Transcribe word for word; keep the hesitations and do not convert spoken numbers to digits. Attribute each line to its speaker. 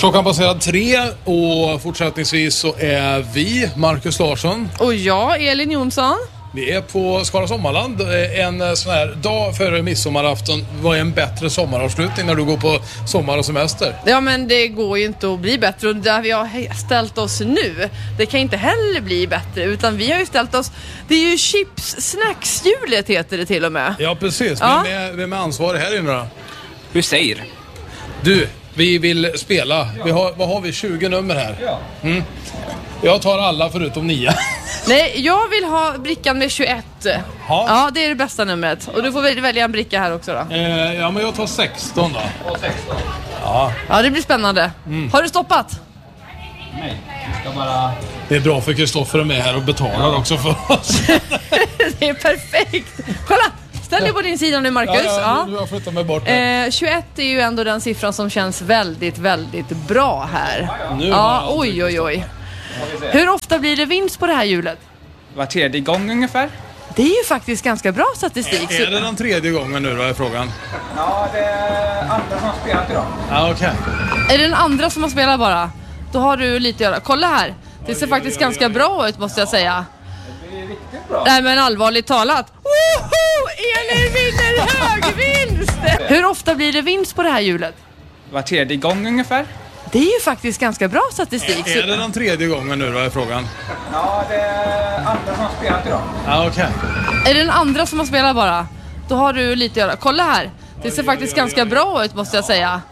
Speaker 1: Klockan passerar tre och fortsättningsvis så är vi, Marcus Larsson.
Speaker 2: Och jag, Elin Jonsson.
Speaker 1: Vi är på Skara Sommarland. En sån här dag före midsommarafton. Vad är en bättre sommaravslutning när du går på sommar och semester?
Speaker 2: Ja, men det går ju inte att bli bättre. Och där vi har ställt oss nu, det kan inte heller bli bättre. Utan vi har ju ställt oss, det är ju chips snackshjulet heter det till och med.
Speaker 1: Ja, precis.
Speaker 2: Ja.
Speaker 1: Vem är, vem är ansvarig här inne då?
Speaker 3: Husseir.
Speaker 1: Du, vi vill spela. Vi har, vad har vi? tjugo nummer här.
Speaker 3: Ja.
Speaker 1: Mm. Jag tar alla förutom nio.
Speaker 2: Nej, jag vill ha brickan med tjugoett.
Speaker 1: Ha.
Speaker 2: Ja, det är det bästa numret. Och du får väl välja en bricka här också då.
Speaker 1: Eh, ja, men jag tar sexton då.
Speaker 3: Och sexton.
Speaker 1: Ja.
Speaker 2: Ja, det blir spännande.
Speaker 1: Mm.
Speaker 2: Har du stoppat?
Speaker 3: Nej, vi ska bara...
Speaker 1: Det är bra för Kristoffer är med här och betalar också för oss.
Speaker 2: Det är perfekt. Kolla! Ställ dig på din sida nu, Marcus.
Speaker 1: Ja, ja,
Speaker 2: Ja.
Speaker 1: nu har jag flyttat mig bort här.
Speaker 2: Eh, tjugoett är ju ändå den siffran som känns väldigt, väldigt bra här.
Speaker 1: Nu har
Speaker 2: Ja,
Speaker 1: jag
Speaker 2: oj, oj, oj. Hur ofta blir det vinst på det här hjulet?
Speaker 3: Var tredje gång ungefär.
Speaker 2: Det är ju faktiskt ganska bra statistik.
Speaker 1: Är det den tredje gången nu då är frågan?
Speaker 3: Ja, det är andra som har spelat idag.
Speaker 1: Ja, okej.
Speaker 2: Är det den andra som har spelat bara? Då har du lite att göra. Kolla här. Det ser faktiskt ganska bra ut, måste jag säga.
Speaker 3: Det är riktigt bra.
Speaker 2: Nej, men allvarligt talat. Woho! Elin vinner hög vinst! Hur ofta blir det vinst på det här hjulet?
Speaker 3: Var tredje gång ungefär.
Speaker 2: Det är ju faktiskt ganska bra statistik.
Speaker 1: Är det den tredje gången nu då är frågan?
Speaker 3: Ja, det är andra som har spelat idag.
Speaker 1: Ja, okej.
Speaker 2: Är det den andra som har spelat bara? Då har du lite att göra. Kolla här. Det ser faktiskt ganska bra ut, måste jag säga.